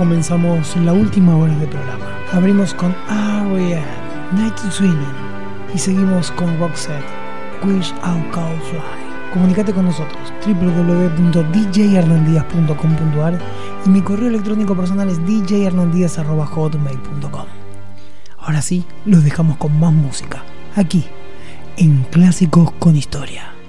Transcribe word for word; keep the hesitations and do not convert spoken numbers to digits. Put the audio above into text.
comenzamos la última hora del programa. Abrimos con R E M, Night Swinging, y seguimos con Roxette, Wish I Could Fly. Comunícate con nosotros, doble u doble u doble u punto d j hernandías punto com punto a r, y mi correo electrónico personal es d j hernandías arroba hotmail punto com. Ahora sí, los dejamos con más música, aquí, en Clásicos con Historia.